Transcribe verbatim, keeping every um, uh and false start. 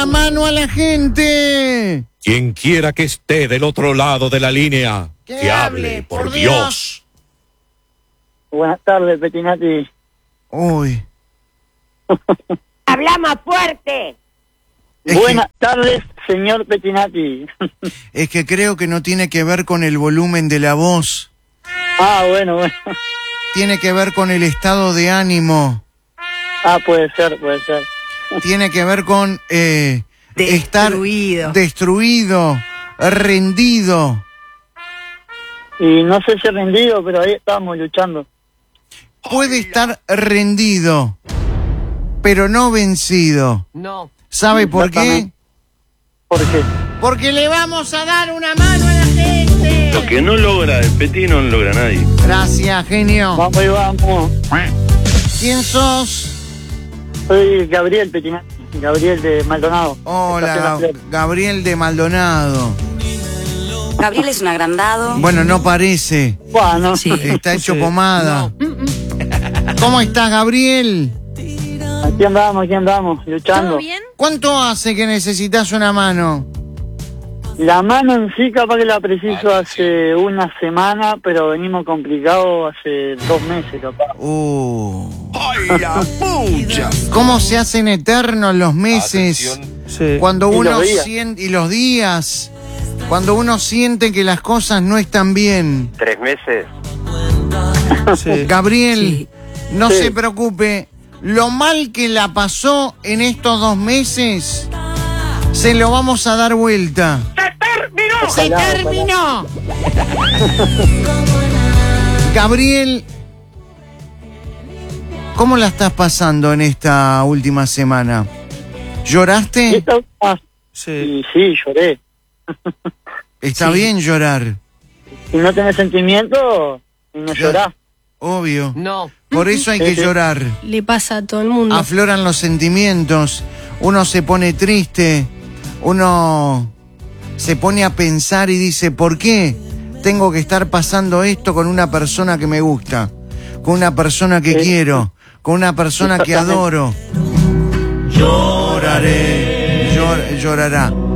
una mano a la gente. Quien quiera que esté del otro lado de la línea, que, que hable, por, por Dios. Dios. Buenas tardes, Petinati. Uy. Habla más fuerte. Es Buenas que, tardes, señor Petinati. Es que creo que no tiene que ver con el volumen de la voz. Ah, bueno, bueno. Tiene que ver con el estado de ánimo. Ah, puede ser, puede ser. Tiene que ver con eh, destruido. estar destruido, rendido. Y no sé si rendido, pero ahí estábamos luchando. Puede estar rendido, pero no vencido. No. ¿Sabe por qué? ¿Por qué? Porque le vamos a dar una mano a la gente. Lo que no logra el Peti no lo logra nadie. Gracias, genio. Vamos y vamos. ¿Quién sos? Soy Gabriel Petinati, Gabriel de Maldonado. Hola, Gabriel de Maldonado. Gabriel es un agrandado. Bueno, no parece. Bueno, sí. Está hecho Sí. pomada. No. ¿Cómo estás, Gabriel? aquí andamos, aquí andamos, luchando. ¿Todo bien? ¿Cuánto hace que necesitas una mano? La mano en sí capaz que la preciso hace una semana, pero venimos complicados hace dos meses capaz. Uh. ¡Ay, la pucha! ¿Cómo se hacen eternos los meses? Sí. Cuando Y uno los días. siente... Y los días. Cuando uno siente que las cosas no están bien. ¿Tres meses? Sí. Gabriel, Sí. no Sí. se preocupe. Lo mal que la pasó en estos dos meses, se lo vamos a dar vuelta. ¡Se Ojalá, terminó! Gabriel, ¿cómo la estás pasando en esta última semana? ¿Lloraste? Esta- ah, Sí. y sí, lloré. Está Sí. bien llorar, Si no tenés sentimiento, no Ya. llorás. obvio. No. Por eso hay que Sí, sí. llorar. Le pasa a todo el mundo. Afloran los sentimientos, uno se pone triste, uno se pone a pensar y dice, ¿por qué tengo que estar pasando esto con una persona que me gusta? Con una persona que Sí. quiero, con una persona que Exactamente. adoro. Lloraré, llor- llorará.